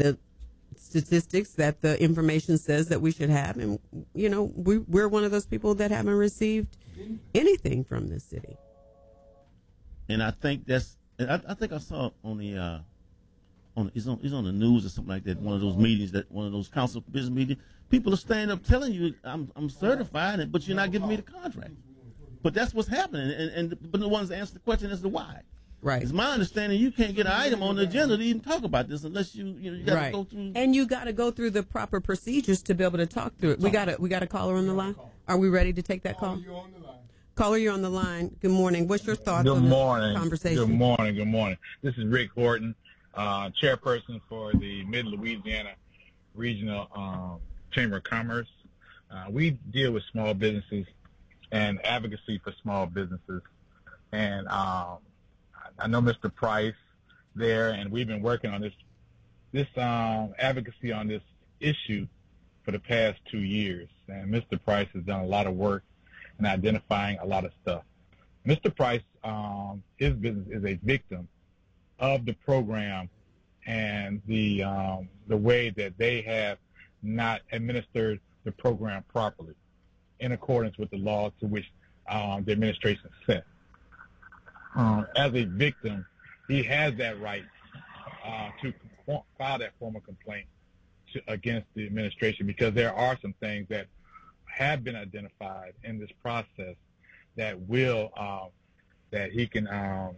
the statistics that the information says that we should have. And, we're one of those people that haven't received anything from this city. And I think I think I saw on the, he's on the news or something like that, one of those meetings, one of those council business meetings, people are standing up telling you, I'm certified, but you're not giving me the contract. But that's what's happening. But the ones that answer the question as to why. Right. It's my understanding you can't get an item on the agenda to even talk about this unless you got to go through. And you got to go through the proper procedures to be able to talk through it. We got a caller on the line. Are we ready to take that call? Caller, you're on the line. Good morning. What's your thoughts on this conversation? Good morning. This is Rick Horton, chairperson for the Mid-Louisiana Regional Chamber of Commerce. We deal with small businesses and advocacy for small businesses. And I know Mr. Price there, and we've been working on this advocacy on this issue for the past 2 years. And Mr. Price has done a lot of work in identifying a lot of stuff. Mr. Price, his business is a victim of the program and the way that they have not administered the program properly in accordance with the law to which the administration set. As a victim, he has that right to file that formal complaint against the administration, because there are some things that have been identified in this process that will that he can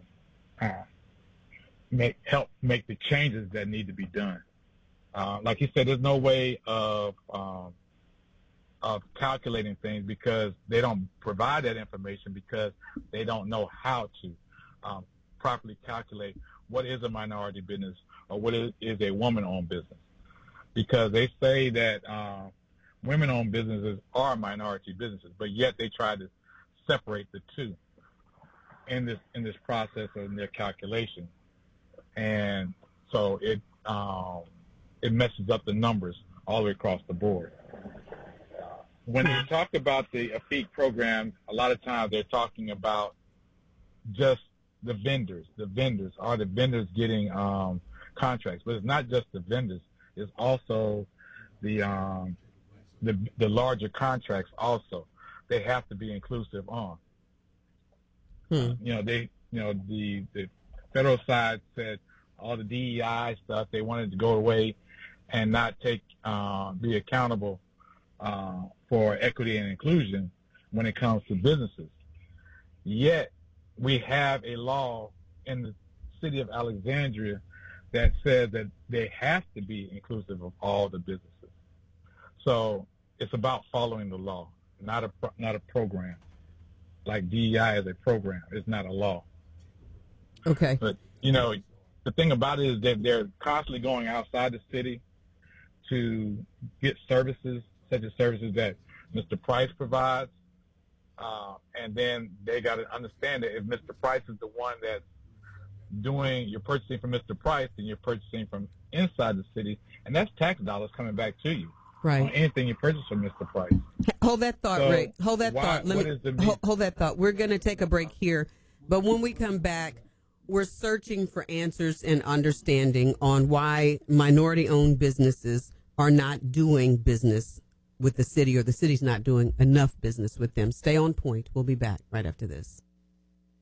help make the changes that need to be done. Like you said, there's no way of calculating things, because they don't provide that information, because they don't know how to properly calculate what is a minority business or what is a woman-owned business, because they say that women-owned businesses are minority businesses, but yet they try to separate the two in this process of their calculation, and so it messes up the numbers all the way across the board. When they talk about the AFIC program, a lot of times they're talking about just the vendors. Are the vendors getting contracts? But it's not just the vendors. It's also the larger contracts also. They have to be inclusive on. The federal side said all the DEI stuff, they wanted to go away and not be accountable for equity and inclusion when it comes to businesses. Yet we have a law in the city of Alexandria that says that they have to be inclusive of all the businesses. So it's about following the law, not a program. Like DEI is a program; it's not a law. Okay. But the thing about it is that they're constantly going outside the city to get services, such as services that Mr. Price provides. And then they got to understand that if Mr. Price is the one that's you're purchasing from Mr. Price, then you're purchasing from inside the city, and that's tax dollars coming back to you. Right. On anything you purchase from Mr. Price. Hold that thought, Rick. Hold that thought. Hold that thought. We're going to take a break here, but when we come back, we're searching for answers and understanding on why minority-owned businesses are not doing business with the city, or the city's not doing enough business with them. Stay on point. We'll be back right after this.